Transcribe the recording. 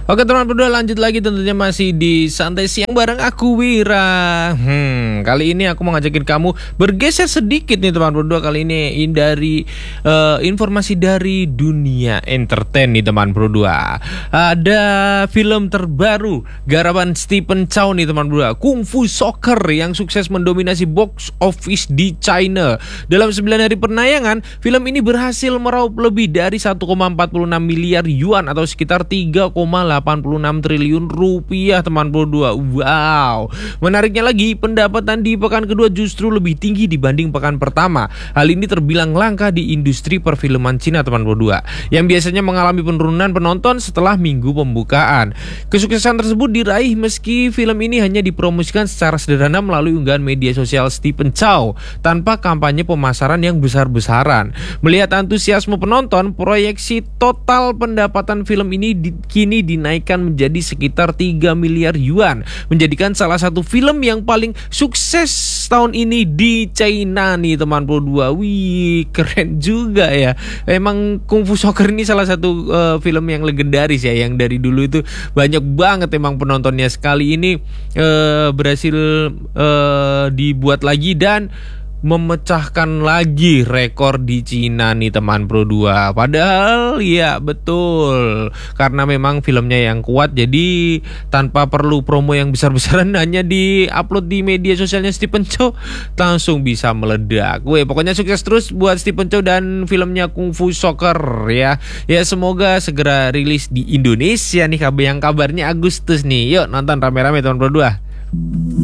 Oke teman berdua, lanjut lagi tentunya masih di Santai Siang bareng aku Wira. Kali ini aku mau ngajakin kamu bergeser sedikit nih teman berdua. Kali ini dari informasi dari dunia entertain nih teman berdua. Ada film terbaru garapan Stephen Chow nih teman berdua, Kung Fu Soccer, yang sukses mendominasi box office di China. Dalam 9 hari penayangan, film ini berhasil meraup lebih dari 1,46 miliar yuan atau sekitar 3,86 triliun rupiah teman berdua. Wow. Menariknya lagi, pendapatan di pekan kedua justru lebih tinggi dibanding pekan pertama. Hal ini terbilang langka di industri perfilman Cina teman berdua, yang biasanya mengalami penurunan penonton setelah minggu pembukaan. Kesuksesan tersebut diraih meski film ini hanya dipromosikan secara sederhana melalui unggahan media sosial Stephen Chow tanpa kampanye pemasaran yang besar-besaran. Melihat antusiasme penonton, proyeksi total pendapatan film ini kini dinaikkan menjadi sekitar 3 miliar yuan, menjadikan salah satu film yang paling sukses tahun ini di China nih teman berdua. Wih, keren juga ya. Emang Kung Fu Soccer ini salah satu film yang legendaris ya, yang dari dulu itu banyak banget emang penontonnya. Sekali ini berhasil dibuat lagi dan memecahkan lagi rekor di Cina nih teman Pro 2. Padahal ya betul, karena memang filmnya yang kuat, jadi tanpa perlu promo yang besar-besaran, hanya di-upload di media sosialnya Stephen Chow langsung bisa meledak. Pokoknya sukses terus buat Stephen Chow dan filmnya Kung Fu Soccer ya. Ya semoga segera rilis di Indonesia nih, yang kabarnya Agustus nih. Yuk nonton rame-rame teman Pro 2.